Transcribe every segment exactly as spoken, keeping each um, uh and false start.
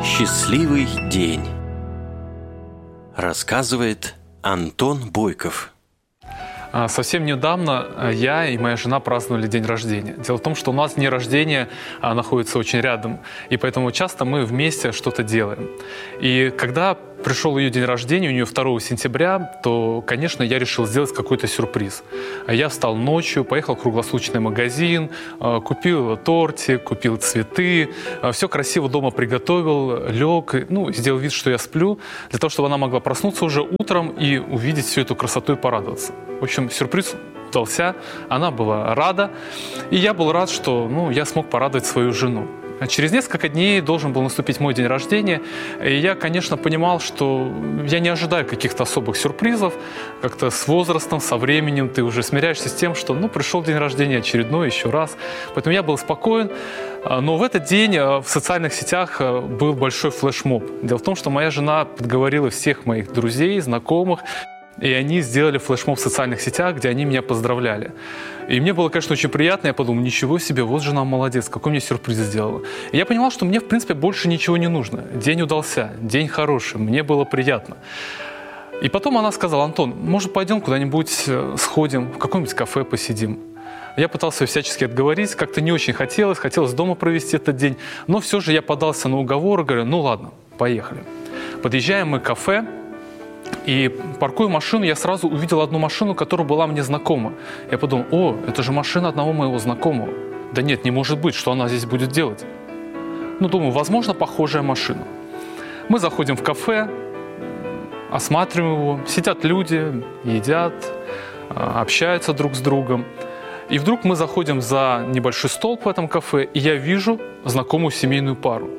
Счастливый день. Рассказывает Антон Бойков. Совсем недавно я и моя жена праздновали день рождения. Дело в том, что у нас день рождения находится очень рядом, и поэтому часто мы вместе что-то делаем. И когда пришел ее день рождения, у нее второго сентября, то, конечно, я решил сделать какой-то сюрприз. Я встал ночью, поехал в круглосуточный магазин, купил тортик, купил цветы, все красиво дома приготовил, лег, ну, сделал вид, что я сплю, для того, чтобы она могла проснуться уже утром и увидеть всю эту красоту и порадоваться. В общем, сюрприз удался, она была рада, и я был рад, что ну, я смог порадовать свою жену. Через несколько дней должен был наступить мой день рождения, и я, конечно, понимал, что я не ожидаю каких-то особых сюрпризов. Как-то с возрастом, со временем ты уже смиряешься с тем, что ну, пришел день рождения очередной, еще раз. Поэтому я был спокоен. Но в этот день в социальных сетях был большой флешмоб. Дело в том, что моя жена подговорила всех моих друзей, знакомых, и они сделали флешмоб в социальных сетях, где они меня поздравляли. И мне было, конечно, очень приятно. Я подумал, ничего себе, вот жена молодец, какой мне сюрприз сделала. И я понимал, что мне, в принципе, больше ничего не нужно. День удался, день хороший, мне было приятно. И потом она сказала: Антон, может, пойдем куда-нибудь сходим, в какое-нибудь кафе посидим? Я пытался ее всячески отговорить, как-то не очень хотелось, хотелось дома провести этот день. Но все же я подался на уговор и говорю, ну ладно, поехали. Подъезжаем мы в кафе. И паркуя машину, я сразу увидел одну машину, которая была мне знакома. Я подумал, о, это же машина одного моего знакомого. Да нет, не может быть, что она здесь будет делать. Ну, думаю, возможно, похожая машина. Мы заходим в кафе, осматриваем его, сидят люди, едят, общаются друг с другом. И вдруг мы заходим за небольшой столб в этом кафе, и я вижу знакомую семейную пару.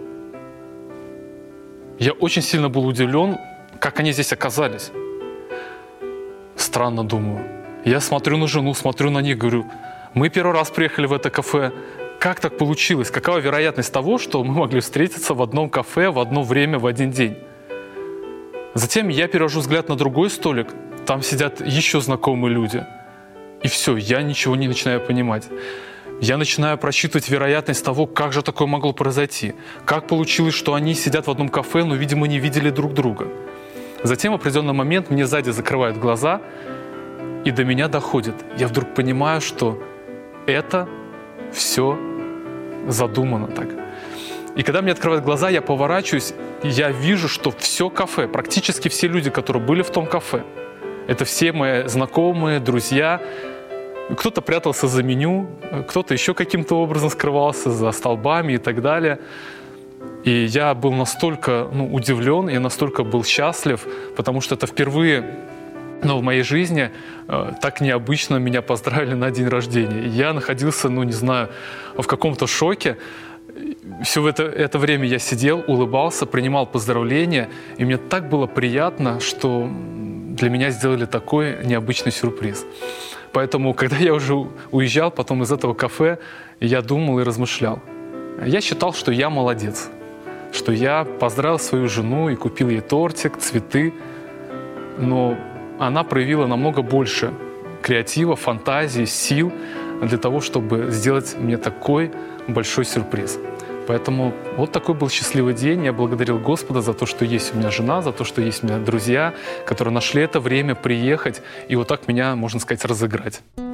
Я очень сильно был удивлен, как они здесь оказались. Странно, думаю. Я смотрю на жену, смотрю на них, говорю, мы первый раз приехали в это кафе. Как так получилось? Какова вероятность того, что мы могли встретиться в одном кафе в одно время, в один день? Затем я перевожу взгляд на другой столик. Там сидят еще знакомые люди. И все, я ничего не начинаю понимать. Я начинаю просчитывать вероятность того, как же такое могло произойти. Как получилось, что они сидят в одном кафе, но, видимо, не видели друг друга. Затем в определенный момент мне сзади закрывают глаза, и до меня доходит. Я вдруг понимаю, что это все задумано так. И когда мне открывают глаза, я поворачиваюсь, и я вижу, что все кафе, практически все люди, которые были в том кафе, это все мои знакомые, друзья. Кто-то прятался за меню, кто-то еще каким-то образом скрывался за столбами и так далее. И я был настолько ну, удивлен, я настолько был счастлив, потому что это впервые ну, в моей жизни э, так необычно меня поздравили на день рождения. И я находился, ну не знаю, в каком-то шоке. Все это, это время я сидел, улыбался, принимал поздравления, и мне так было приятно, что для меня сделали такой необычный сюрприз. Поэтому, когда я уже уезжал потом из этого кафе, я думал и размышлял. Я считал, что я молодец, что я поздравил свою жену и купил ей тортик, цветы, но она проявила намного больше креатива, фантазии, сил для того, чтобы сделать мне такой большой сюрприз. Поэтому вот такой был счастливый день. Я благодарил Господа за то, что есть у меня жена, за то, что есть у меня друзья, которые нашли это время приехать и вот так меня, можно сказать, разыграть.